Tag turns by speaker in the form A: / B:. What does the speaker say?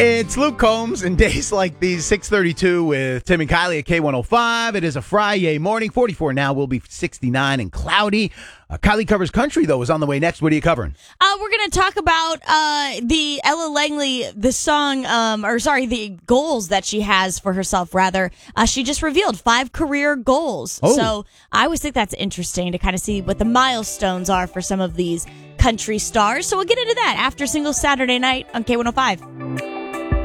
A: It's Luke Combs and days like these, 6:32 with Tim and Kylie at K105. It is a Friday morning. 44 now, will be 69 and cloudy. Kylie covers country, though, is on the way next. What are you covering?
B: We're going to talk about the Ella Langley, the song, the goals that she has for herself, rather. She just revealed 5 career goals.
A: Oh.
B: So I always think that's interesting to kind of see what the milestones are for some of these country stars. So we'll get into that after Single Saturday Night on K105.